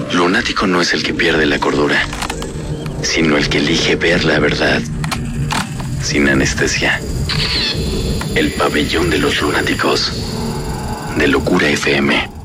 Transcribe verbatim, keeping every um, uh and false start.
Lunático no es el que pierde la cordura, sino el que elige ver la verdad sin anestesia. El pabellón de los lunáticos de Locura F M.